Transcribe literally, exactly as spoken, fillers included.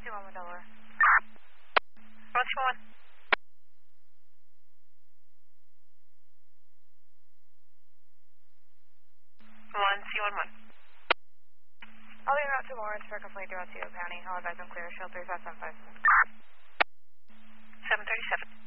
two one one Delaware. one two one. one two one one. I'll be route to Lawrence for a complaint throughout Tio County. I'll advise them clear. Shelter five seven five. seven thirty-seven.